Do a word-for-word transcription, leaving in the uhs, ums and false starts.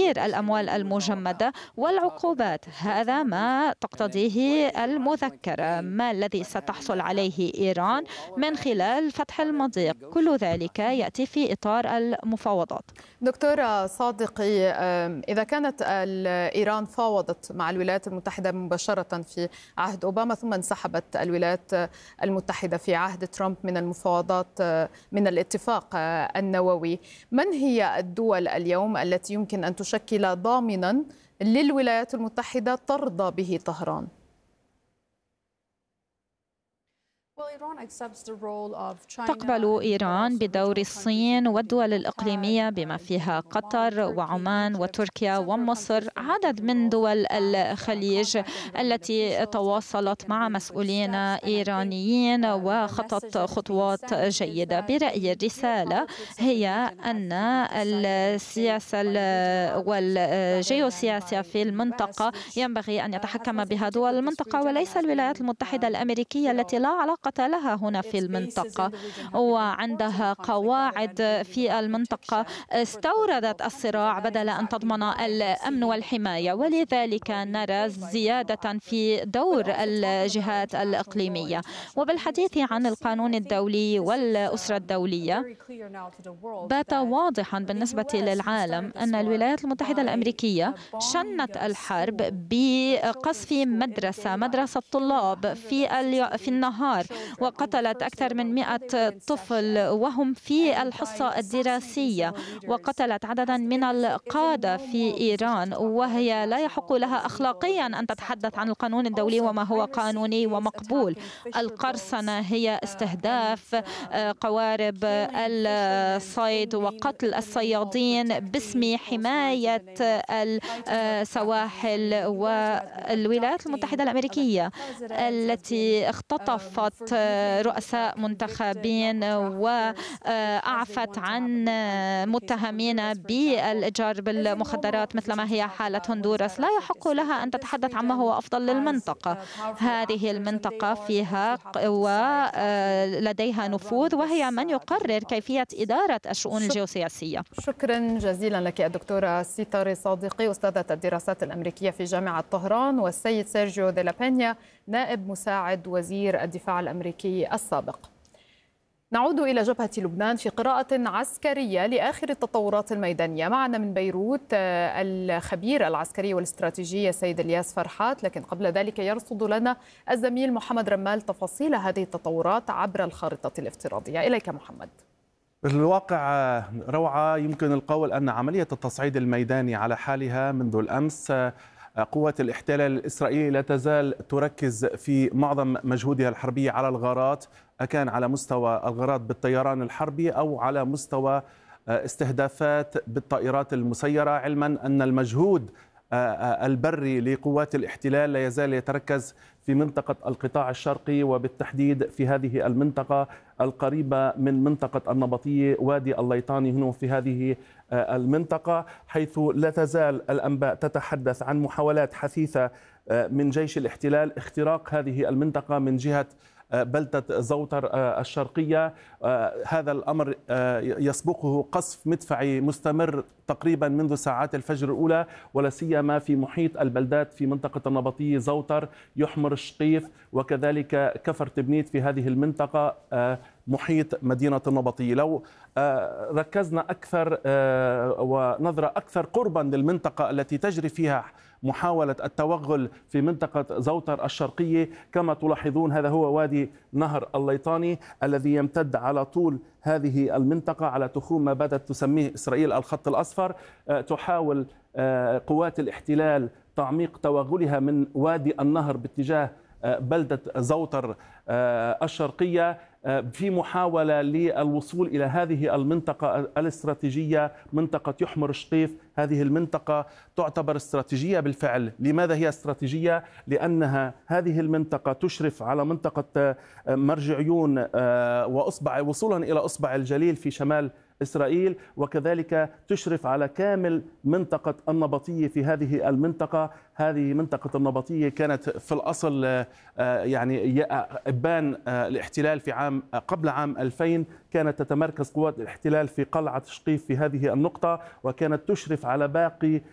تهدير الأموال المجمدة والعقوبات. هذا ما تقتضيه المذكرة. ما الذي ستحصل عليه إيران من خلال فتح المضيق؟ كل ذلك يأتي في إطار المفاوضات. دكتورة صادقي، إذا كانت إيران فاوضت مع الولايات المتحدة مباشرة في عهد أوباما ثم انسحبت الولايات المتحدة في عهد ترامب من المفاوضات من الاتفاق النووي، من هي الدول اليوم التي يمكن أن تشكل ضامنا للولايات المتحدة ترضى به طهران؟ تقبل إيران بدور الصين والدول الإقليمية بما فيها قطر وعمان وتركيا ومصر، عدد من دول الخليج التي تواصلت مع مسؤولين إيرانيين وخطت خطوات جيدة. برأيي الرسالة هي أن السياسة والجيوسياسية في المنطقة ينبغي أن يتحكم بها دول المنطقة وليس الولايات المتحدة الأمريكية التي لا علاقة لها هنا في المنطقة، وعندها قواعد في المنطقة استوردت الصراع بدل أن تضمن الأمن والحماية، ولذلك نرى زيادة في دور الجهات الإقليمية. وبالحديث عن القانون الدولي والأسرة الدولية، بات واضحا بالنسبة للعالم أن الولايات المتحدة الأمريكية شنت الحرب بقصف مدرسة مدرسة طلاب في في النهار، وقتلت أكثر من مئة طفل وهم في الحصة الدراسية، وقتلت عددا من القادة في إيران، وهي لا يحق لها أخلاقيا أن تتحدث عن القانون الدولي وما هو قانوني ومقبول. القرصنة هي استهداف قوارب الصيد وقتل الصيادين باسم حماية السواحل، والولايات المتحدة الأمريكية التي اختطفت رؤساء منتخبين وأعفت عن متهمين بالإتجار بالمخدرات مثل ما هي حالة هندوراس، لا يحق لها أن تتحدث عما هو أفضل للمنطقة. هذه المنطقة فيها ولديها نفوذ، وهي من يقرر كيفية إدارة الشؤون الجيوسياسية. شكرا جزيلا لك الدكتورة سيتاري صادقي، أستاذة الدراسات الأمريكية في جامعة طهران، والسيد سيرجيو دي لا بينيا، نائب مساعد وزير الدفاع الأمريكي السابق. نعود إلى جبهة لبنان في قراءة عسكرية لآخر التطورات الميدانية. معنا من بيروت الخبير العسكري والاستراتيجي سيد الياس فرحات، لكن قبل ذلك يرصد لنا الزميل محمد رمال تفاصيل هذه التطورات عبر الخارطة الافتراضية. إليك محمد. بالواقع روعة، يمكن القول أن عملية التصعيد الميداني على حالها منذ الأمس. قوات الاحتلال الإسرائيلي لا تزال تركز في معظم مجهودها الحربي على الغارات، أكان على مستوى الغارات بالطيران الحربي أو على مستوى استهدافات بالطائرات المسيرة، علما أن المجهود البري لقوات الاحتلال لا يزال يتركز في منطقة القطاع الشرقي، وبالتحديد في هذه المنطقة القريبة من منطقة النبطية وادي الليطاني هنا في هذه المنطقة، حيث لا تزال الأنباء تتحدث عن محاولات حثيثة من جيش الاحتلال اختراق هذه المنطقة من جهة بلدة زوطر الشرقية. هذا الأمر يسبقه قصف مدفعي مستمر تقريبا منذ ساعات الفجر الأولى، ولا سيما في محيط البلدات في منطقة النبطية، زوطر، يحمر الشقيف، وكذلك كفر تبنيت في هذه المنطقة محيط مدينة النبطية. لو ركزنا أكثر ونظرة أكثر قربا للمنطقة التي تجري فيها محاولة التوغل في منطقة زوطر الشرقية، كما تلاحظون هذا هو وادي نهر الليطاني الذي يمتد على طول هذه المنطقة على تخوم ما بدأت تسميه إسرائيل الخط الأصفر. تحاول قوات الاحتلال تعميق توغلها من وادي النهر باتجاه بلدة زوطر الشرقية في محاولة للوصول إلى هذه المنطقة الاستراتيجية، منطقة يحمر شقيف. هذه المنطقة تعتبر استراتيجية بالفعل. لماذا هي استراتيجية؟ لأنها هذه المنطقة تشرف على منطقة مرج عيون وأصبع وصولا إلى أصبع الجليل في شمال إسرائيل، وكذلك تشرف على كامل منطقة النبطية في هذه المنطقة. هذه منطقة النبطية كانت في الأصل يعني إبان الاحتلال في عام قبل عام ألفين، كانت تتمركز قوات الاحتلال في قلعة شقيف في هذه النقطة، وكانت تشرف على باقي